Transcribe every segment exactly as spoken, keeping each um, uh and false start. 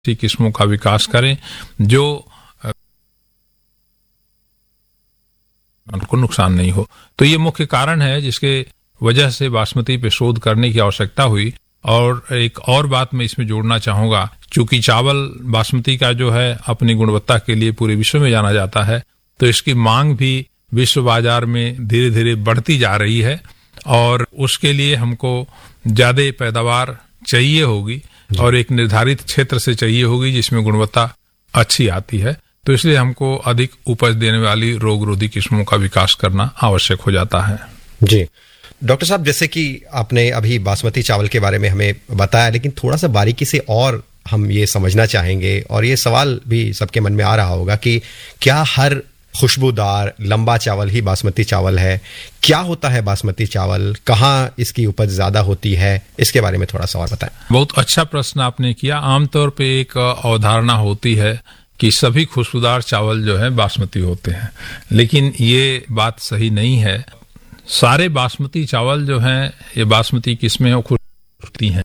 ऐसी किस्मों का विकास करें जो को नुकसान नहीं हो। तो ये मुख्य कारण है जिसके वजह से बासमती पे शोध करने की आवश्यकता हुई। और एक और बात मैं इसमें जोड़ना चाहूंगा, चूंकि चावल बासमती का जो है अपनी गुणवत्ता के लिए पूरे विश्व में जाना जाता है, तो इसकी मांग भी विश्व बाजार में धीरे धीरे बढ़ती जा रही है और उसके लिए हमको ज्यादा पैदावार चाहिए होगी और एक निर्धारित क्षेत्र से चाहिए होगी जिसमें गुणवत्ता अच्छी आती है। तो इसलिए हमको अधिक उपज देने वाली रोग रोधी किस्मों का विकास करना आवश्यक हो जाता है। जी डॉक्टर साहब, जैसे कि आपने अभी बासमती चावल के बारे में हमें बताया, लेकिन थोड़ा सा बारीकी से और हम ये समझना चाहेंगे और ये सवाल भी सबके मन में आ रहा होगा कि क्या हर खुशबूदार लंबा चावल ही बासमती चावल है? क्या होता है बासमती चावल? कहाँ इसकी उपज ज्यादा होती है? इसके बारे में थोड़ा सा और बताएं। बहुत अच्छा प्रश्न आपने किया। आमतौर पे एक अवधारणा होती है कि सभी खुशबूदार चावल जो है बासमती होते हैं, लेकिन ये बात सही नहीं है। सारे बासमती चावल जो हैं, ये बासमती किस्में और खुशबू हैं।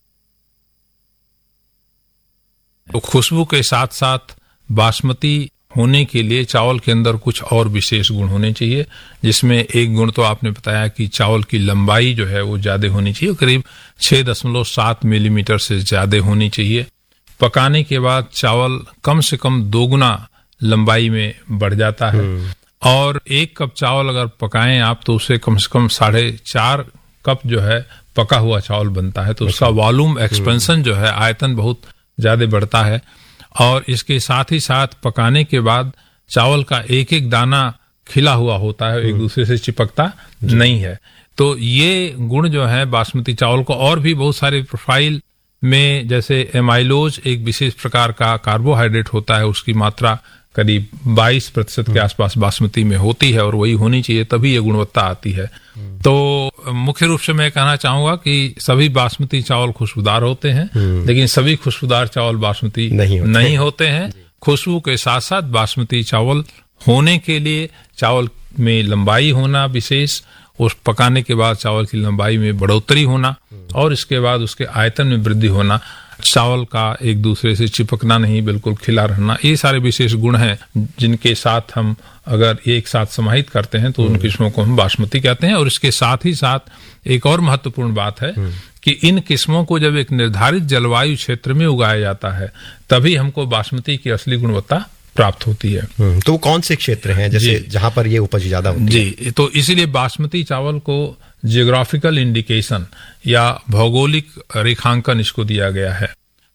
तो खुशबू के साथ साथ बासमती होने के लिए चावल के अंदर कुछ और विशेष गुण होने चाहिए, जिसमें एक गुण तो आपने बताया कि चावल की लंबाई जो है वो ज्यादा होनी चाहिए, करीब छह दशमलव सात मिलीमीटर से ज्यादा होनी चाहिए। पकाने के बाद चावल कम से कम दोगुना लंबाई में बढ़ जाता है और एक कप चावल अगर पकाएं आप तो उसे कम से कम साढ़े चार कप जो है पका हुआ चावल बनता है। तो उसका वॉल्यूम एक्सपेंशन जो है, आयतन बहुत ज्यादा बढ़ता है। और इसके साथ ही साथ पकाने के बाद चावल का एक एक दाना खिला हुआ होता है, एक दूसरे से चिपकता नहीं है। तो ये गुण जो है बासमती चावल को, और भी बहुत सारे प्रोफाइल में, जैसे एमाइलोज एक विशेष प्रकार का कार्बोहाइड्रेट होता है, उसकी मात्रा करीब बाईस प्रतिशत के आसपास बासमती में होती है और वही होनी चाहिए, तभी ये गुणवत्ता आती है। तो मुख्य रूप से मैं कहना चाहूंगा कि सभी बासमती चावल खुशबूदार होते हैं, लेकिन सभी खुशबूदार चावल बासमती नहीं होते, नहीं होते हैं। खुशबू के साथ साथ बासमती चावल होने के लिए चावल में लंबाई होना विशेष, उस पकाने के बाद चावल की लंबाई में बढ़ोतरी होना और इसके बाद उसके आयतन में वृद्धि होना, चावल का एक दूसरे से चिपकना नहीं, बिल्कुल खिला रहना, ये सारे विशेष गुण हैं जिनके साथ हम अगर एक साथ समाहित करते हैं तो उन किस्मों को हम बासमती कहते हैं। और इसके साथ ही साथ एक और महत्वपूर्ण बात है कि इन किस्मों को जब एक निर्धारित जलवायु क्षेत्र में उगाया जाता है तभी हमको बासमती की असली गुणवत्ता प्राप्त होती है। तो वो कौन से क्षेत्र हैं जैसे जहां पर ये उपज ज्यादा होती जी, है? तो इसीलिए बासमती चावल को जियोग्राफिकल इंडिकेशन या भौगोलिक रेखांकन इसको दिया गया है।